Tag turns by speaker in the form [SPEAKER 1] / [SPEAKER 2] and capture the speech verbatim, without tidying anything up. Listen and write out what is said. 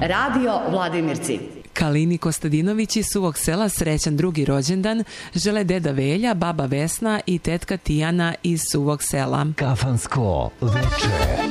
[SPEAKER 1] Radio Vladimirci.
[SPEAKER 2] Kalini Kostadinović iz Suvog Sela srećan drugi rođendan žele deda Velja, baba Vesna i tetka Tijana iz Suvog Sela.
[SPEAKER 3] Kafansko veče.